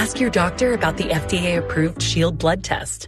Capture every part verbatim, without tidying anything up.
Ask your doctor about the F D A-approved Shield blood test.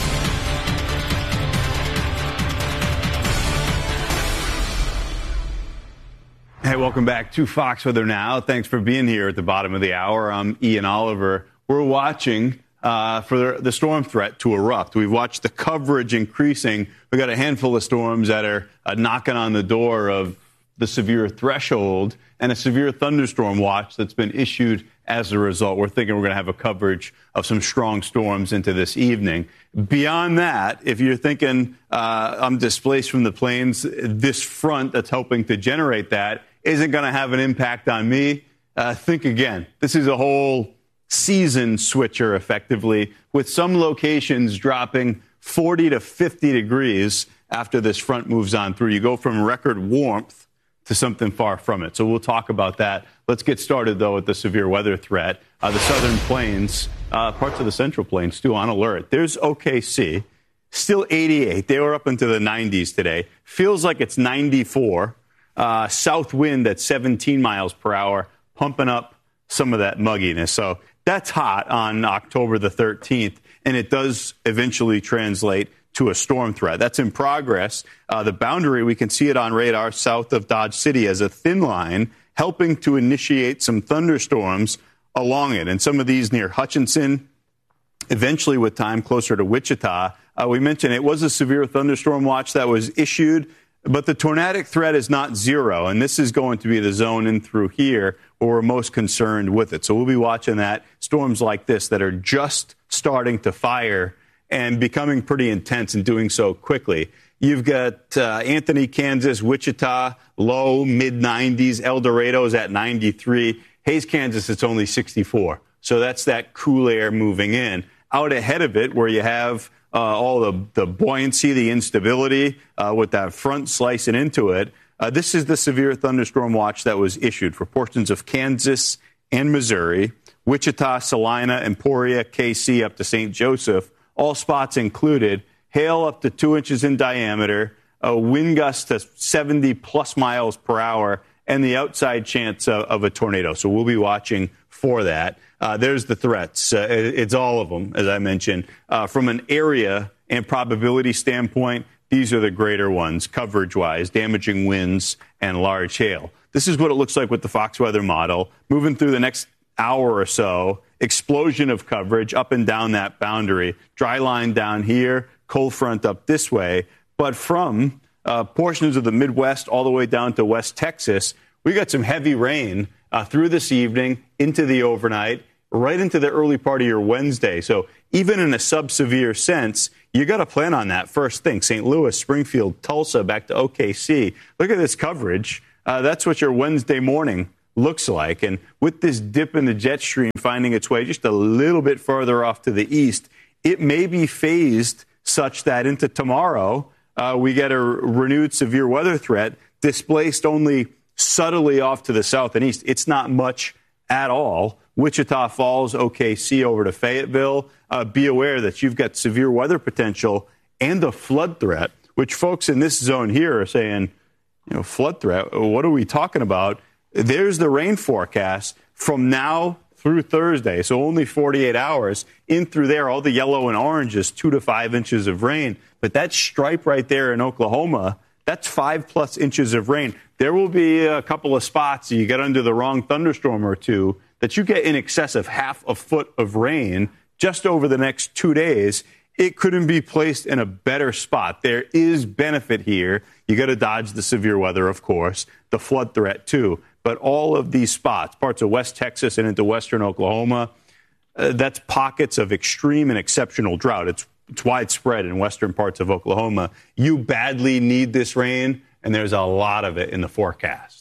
Hey, welcome back to Fox Weather Now. Thanks for being here at the bottom of the hour. I'm Ian Oliver. We're watching uh, for the storm threat to erupt. We've watched the coverage increasing. We've got a handful of storms that are uh, knocking on the door of the severe threshold, and a severe thunderstorm watch that's been issued as a result. We're thinking we're going to have a coverage of some strong storms into this evening. Beyond that, if you're thinking uh, I'm displaced from the plains, this front that's helping to generate that isn't going to have an impact on me, uh, think again. This is a whole season switcher, effectively, with some locations dropping forty to fifty degrees after this front moves on through. You go from record warmth to something far from it. So we'll talk about that. Let's get started, though, with the severe weather threat. Uh, the southern plains, uh, parts of the central plains, too, on alert. There's O K C, still eighty-eight. They were up into the nineties today. Feels like it's ninety-four. Uh, south wind at seventeen miles per hour, pumping up some of that mugginess. So that's hot on October the thirteenth, and it does eventually translate to a storm threat. That's in progress. Uh, the boundary, we can see it on radar south of Dodge City as a thin line, helping to initiate some thunderstorms along it. And some of these near Hutchinson, eventually with time closer to Wichita. Uh, we mentioned it was a severe thunderstorm watch that was issued, but the tornadic threat is not zero. And this is going to be the zone in through here where we're most concerned with it. So we'll be watching that. Storms like this that are just starting to fire and becoming pretty intense and doing so quickly. You've got uh, Anthony, Kansas, Wichita, low, mid nineties. El Dorado's at ninety-three. Hays, Kansas, it's only sixty-four. So that's that cool air moving in. Out ahead of it, where you have uh, all the, the buoyancy, the instability uh, with that front slicing into it, uh, this is the severe thunderstorm watch that was issued for portions of Kansas and Missouri, Wichita, Salina, Emporia, K C, up to Saint Joseph. All spots included. Hail up to two inches in diameter, a wind gust to seventy plus miles per hour, and the outside chance of, of a tornado. So we'll be watching for that. Uh, there's the threats. Uh, it, it's all of them, as I mentioned. Uh, from an area and probability standpoint, these are the greater ones, coverage-wise, damaging winds and large hail. This is what it looks like with the Fox weather model. Moving through the next hour or so, explosion of coverage up and down that boundary. Dry line down here, cold front up this way. But from uh, portions of the Midwest all the way down to West Texas, we got some heavy rain uh, through this evening, into the overnight, right into the early part of your Wednesday. So even in a sub-severe sense, you got to plan on that first thing. Saint Louis, Springfield, Tulsa, back to O K C. Look at this coverage. Uh, that's what your Wednesday morning looks like. And with this dip in the jet stream finding its way just a little bit further off to the east, it may be phased such that into tomorrow uh, we get a renewed severe weather threat, displaced only subtly off to the south and east. It's not much at all. Wichita Falls, O K C over to Fayetteville. Uh, be aware that you've got severe weather potential and a flood threat, which folks in this zone here are saying, you know, flood threat, what are we talking about? There's the rain forecast from now through Thursday, so only forty-eight hours. In through there, all the yellow and orange is two to five inches of rain. But that stripe right there in Oklahoma, that's five plus inches of rain. There will be a couple of spots you get under the wrong thunderstorm or two that you get in excess of half a foot of rain just over the next two days. It couldn't be placed in a better spot. There is benefit here. You got to dodge the severe weather, of course, the flood threat, too. But all of these spots, parts of West Texas and into western Oklahoma, uh, that's pockets of extreme and exceptional drought. It's, it's widespread in western parts of Oklahoma. You badly need this rain, and there's a lot of it in the forecast.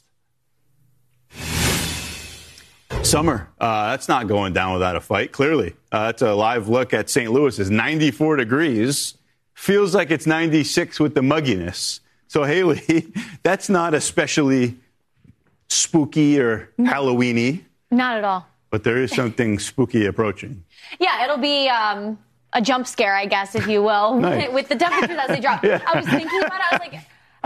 Summer, uh, that's not going down without a fight, clearly. Uh, that's a live look at Saint Louis. It's ninety-four degrees. Feels like it's ninety-six with the mugginess. So, Haley, that's not especially spooky or Halloween-y. Not at all. But there is something spooky approaching. Yeah, it'll be um, a jump scare, I guess, if you will, nice. with the temperatures as they drop. Yeah. I was thinking about it. I was like,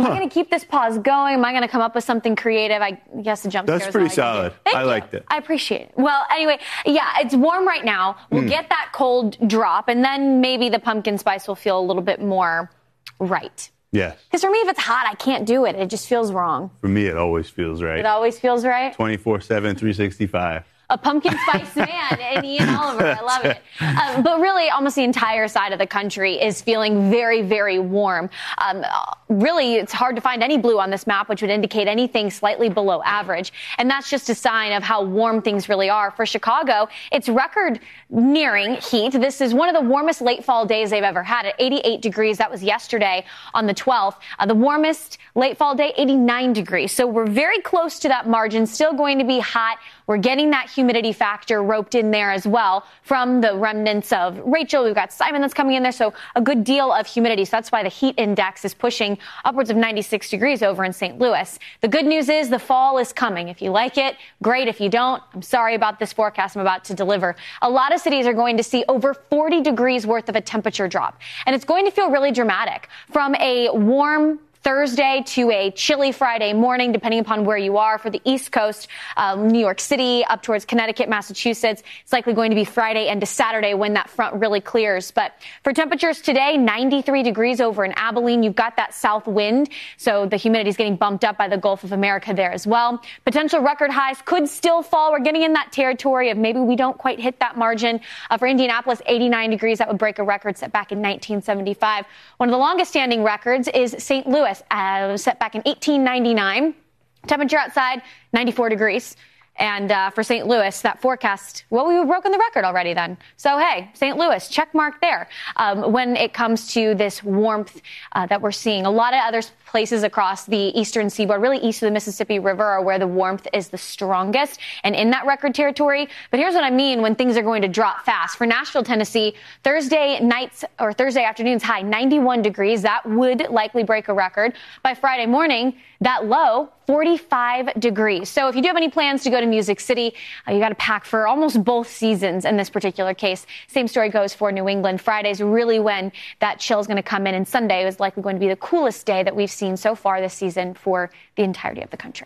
am I going to keep this pause going? Am I going to come up with something creative? I guess the jump scare That's is pretty all I can do. solid. Thank I you. liked it. I appreciate it. Well, anyway, yeah, it's warm right now. We'll Mm. get that cold drop, and then maybe the pumpkin spice will feel a little bit more right. Yes. Because for me, if it's hot, I can't do it. It just feels wrong. For me, it always feels right. It always feels right. twenty-four seven, three sixty-five. A pumpkin spice man in Ian Oliver. I love it. Um, but really, almost the entire side of the country is feeling very, very warm. Um, really, it's hard to find any blue on this map, which would indicate anything slightly below average. And that's just a sign of how warm things really are. For Chicago, it's record nearing heat. This is one of the warmest late fall days they've ever had at eighty-eight degrees. That was yesterday on the twelfth. Uh, the warmest late fall day, eighty-nine degrees. So we're very close to that margin. Still going to be hot. We're getting that humidity factor roped in there as well from the remnants of Rachel. We've got Simon that's coming in there. So a good deal of humidity. So that's why the heat index is pushing upwards of ninety-six degrees over in Saint Louis. The good news is the fall is coming. If you like it, great. If you don't, I'm sorry about this forecast I'm about to deliver. A lot of cities are going to see over forty degrees worth of a temperature drop. And it's going to feel really dramatic from a warm Thursday to a chilly Friday morning, depending upon where you are. For the East Coast, um, New York City, up towards Connecticut, Massachusetts, it's likely going to be Friday into Saturday when that front really clears. But for temperatures today, ninety-three degrees over in Abilene. You've got that south wind, so the humidity is getting bumped up by the Gulf of America there as well. Potential record highs could still fall. We're getting in that territory of maybe we don't quite hit that margin. Uh, for Indianapolis, eighty-nine degrees. That would break a record set back in nineteen seventy-five. One of the longest standing records is Saint Louis. Uh, set back in eighteen ninety-nine. Temperature outside, ninety-four degrees. And uh, for Saint Louis, that forecast, well, we were broken the record already then. So, hey, Saint Louis, check mark there. Um, when it comes to this warmth uh, that we're seeing, a lot of other places across the eastern seaboard, really east of the Mississippi River, are where the warmth is the strongest and in that record territory. But here's what I mean when things are going to drop fast. For Nashville, Tennessee, Thursday nights or Thursday afternoons high, ninety-one degrees. That would likely break a record. By Friday morning, that low, forty-five degrees. So if you do have any plans to go to Music City, uh, you got to pack for almost both seasons in this particular case. Same story goes for New England. Friday's really when that chill is going to come in, and Sunday is likely going to be the coolest day that we've seen so far this season for the entirety of the country.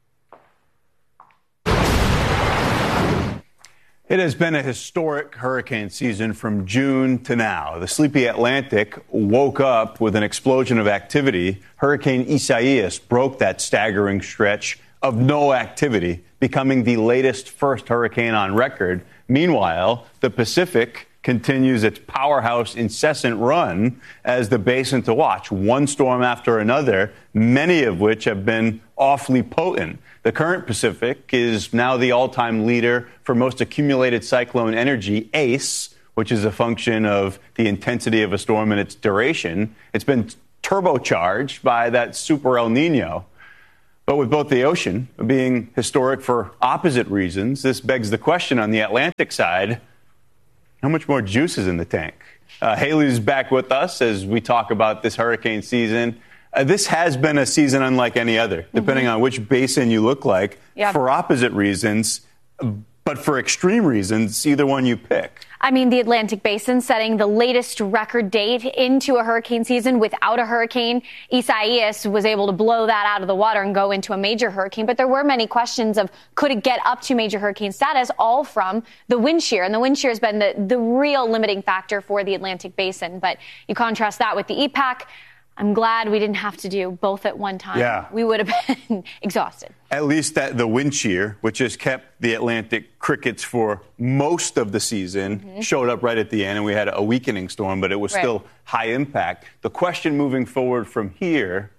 It has been a historic hurricane season from June to now. The sleepy Atlantic woke up with an explosion of activity. Hurricane Isaias broke that staggering stretch of no activity, becoming the latest first hurricane on record. Meanwhile, the Pacific continues its powerhouse incessant run as the basin to watch, one storm after another, many of which have been awfully potent. The current Pacific is now the all-time leader for most accumulated cyclone energy, ACE, which is a function of the intensity of a storm and its duration. It's been turbocharged by that super El Nino. But with both the ocean being historic for opposite reasons, this begs the question on the Atlantic side, how much more juice is in the tank? Uh, Haley's back with us as we talk about this hurricane season. Uh, this has been a season unlike any other, depending mm-hmm. on which basin you look like, yeah. for opposite reasons, but for extreme reasons, either one you pick. I mean, the Atlantic Basin setting the latest record date into a hurricane season without a hurricane. Isaias was able to blow that out of the water and go into a major hurricane. But there were many questions of could it get up to major hurricane status, all from the wind shear. And the wind shear has been the, the real limiting factor for the Atlantic Basin. But you contrast that with the E PAC. I'm glad we didn't have to do both at one time. Yeah. We would have been exhausted. At least that the wind shear, which has kept the Atlantic crickets for most of the season, mm-hmm. showed up right at the end, and we had a weakening storm, but it was right. still high impact. The question moving forward from here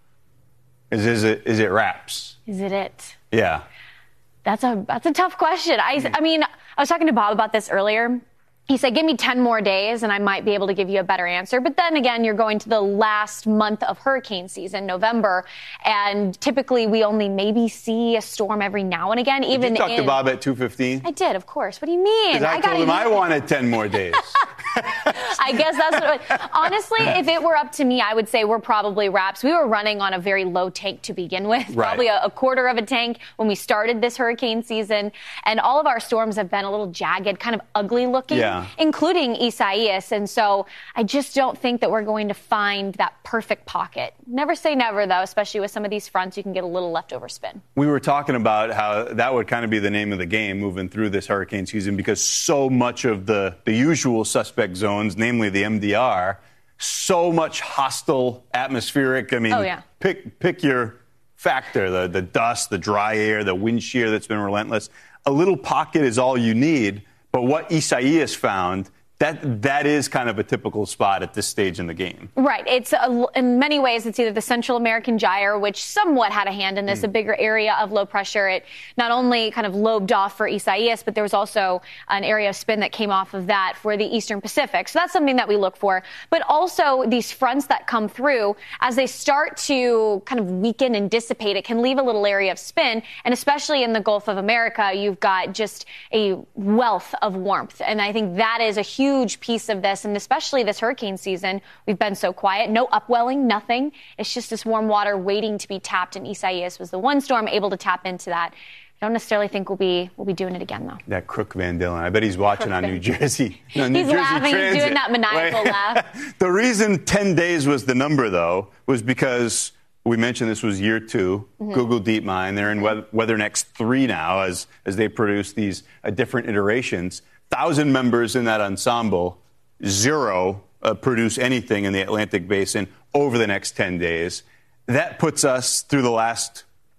is, is it is it wraps? Is it it? Yeah. That's a that's a tough question. I, mm-hmm. I mean, I was talking to Bob about this earlier. He said, give me ten more days and I might be able to give you a better answer. But then again, you're going to the last month of hurricane season, November. And typically we only maybe see a storm every now and again. Even did you talk in... to Bob at two fifteen? I did, of course. What do you mean? Because I, I told him I wanted ten more days. I I guess that's what it, honestly, if it were up to me, I would say we're probably wraps. We were running on a very low tank to begin with, right. probably a, a quarter of a tank when we started this hurricane season. And all of our storms have been a little jagged, kind of ugly looking, yeah. including Isaias. And so I just don't think that we're going to find that perfect pocket. Never say never, though, especially with some of these fronts, you can get a little leftover spin. We were talking about how that would kind of be the name of the game moving through this hurricane season because so much of the, the usual suspect zones, namely the M D R, so much hostile atmospheric. I mean, oh, yeah. pick pick your factor, the, the dust, the dry air, the wind shear that's been relentless. A little pocket is all you need. But what Isaias found, that that is kind of a typical spot at this stage in the game. Right. It's a, in many ways, it's either the Central American gyre, which somewhat had a hand in this, mm. a bigger area of low pressure. It not only kind of lobed off for Isaias, but there was also an area of spin that came off of that for the Eastern Pacific. So that's something that we look for. But also these fronts that come through, as they start to kind of weaken and dissipate, it can leave a little area of spin. And especially in the Gulf of America, you've got just a wealth of warmth. And I think that is a huge huge piece of this, and especially this hurricane season, we've been so quiet. No upwelling, nothing. It's just this warm water waiting to be tapped, and Isaias was the one storm able to tap into that. I don't necessarily think we'll be we'll be doing it again, though. That Crook Van Dillon. I bet he's watching Crook on Van New Jersey. No, New he's Jersey laughing. Transit. He's doing that maniacal laugh. The reason ten days was the number, though, was because we mentioned this was year two, mm-hmm. Google DeepMind. They're in mm-hmm. WeatherNext three now as, as they produce these uh, different iterations. Thousand members in that ensemble. Zero uh, produce anything in the Atlantic Basin over the next ten days. That puts us through the last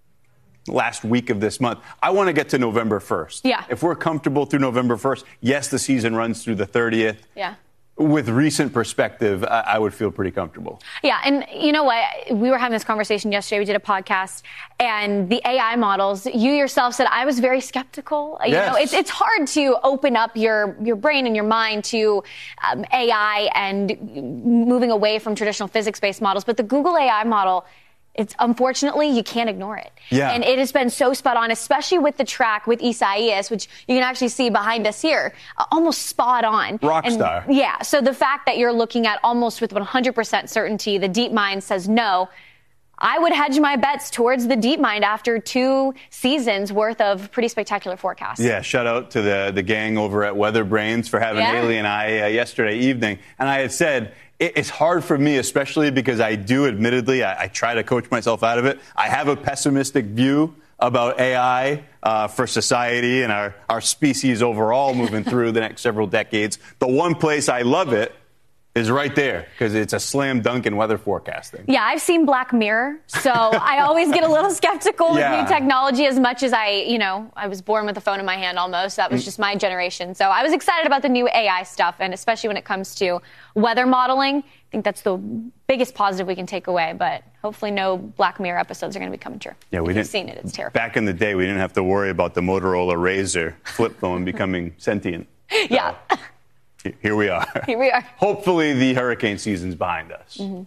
last week of this month. I want to get to November first. Yeah. If we're comfortable through November first, yes, the season runs through the thirtieth. Yeah. With recent perspective, I, I would feel pretty comfortable. Yeah, and you know what? We were having this conversation yesterday. We did a podcast, and the A I models, you yourself said, I was very skeptical. You yes. know, it's it's hard to open up your, your brain and your mind to um, A I and moving away from traditional physics-based models. But the Google A I model, it's unfortunately, you can't ignore it. Yeah. And it has been so spot on, especially with the track with Isaias, which you can actually see behind us here, uh, almost spot on. Rockstar. And, yeah. So the fact that you're looking at almost with one hundred percent certainty, the DeepMind says no, I would hedge my bets towards the DeepMind after two seasons worth of pretty spectacular forecasts. Yeah, shout out to the, the gang over at WeatherBrains for having yeah. Haley and I uh, yesterday evening. And I had said, it's hard for me, especially because I do, admittedly, I, I try to coach myself out of it. I have a pessimistic view about A I uh, for society and our, our species overall moving through the next several decades. The one place I love it is right there because it's a slam dunk in weather forecasting. Yeah, I've seen Black Mirror, so I always get a little skeptical with yeah. new technology as much as I, you know, I was born with a phone in my hand almost. That was just my generation. So I was excited about the new A I stuff, and especially when it comes to weather modeling. I think that's the biggest positive we can take away, but hopefully no Black Mirror episodes are going to be coming true. Yeah, we if didn't. You've seen it. It's terrifying. Back in the day, we didn't have to worry about the Motorola Razr flip phone becoming sentient. So. Yeah. Here we are. Here we are. Hopefully the hurricane season's behind us. Mm-hmm.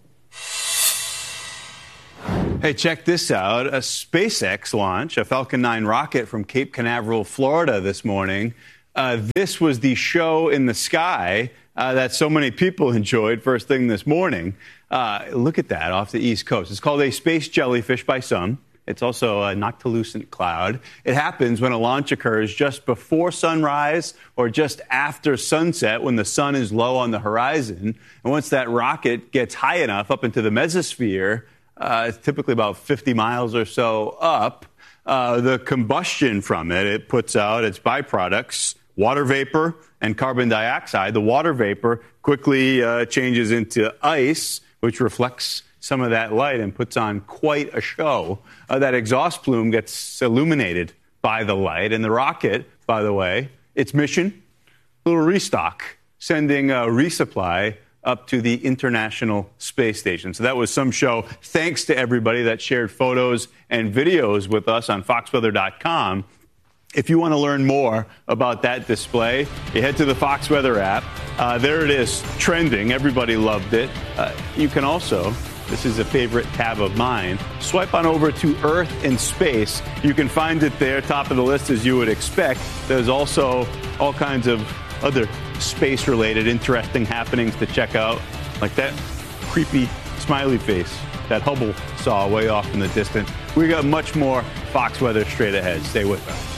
Hey, check this out. A SpaceX launch, a Falcon nine rocket from Cape Canaveral, Florida this morning. Uh, this was the show in the sky uh, that so many people enjoyed first thing this morning. Uh, look at that off the East Coast. It's called a space jellyfish by some. It's also a noctilucent cloud. It happens when a launch occurs just before sunrise or just after sunset when the sun is low on the horizon. And once that rocket gets high enough up into the mesosphere, uh, it's typically about fifty miles or so up, uh, the combustion from it, it puts out its byproducts, water vapor and carbon dioxide. The water vapor quickly uh, changes into ice, which reflects some of that light and puts on quite a show. Uh, that exhaust plume gets illuminated by the light. And the rocket, by the way, its mission, a little restock, sending a resupply up to the International Space Station. So that was some show. Thanks to everybody that shared photos and videos with us on fox weather dot com. If you want to learn more about that display, you head to the Fox Weather app. Uh, there it is, trending. Everybody loved it. Uh, you can also, this is a favorite tab of mine, swipe on over to Earth and Space. You can find it there, top of the list as you would expect. There's also all kinds of other space-related interesting happenings to check out, like that creepy smiley face that Hubble saw way off in the distance. We got much more Fox weather straight ahead. Stay with us.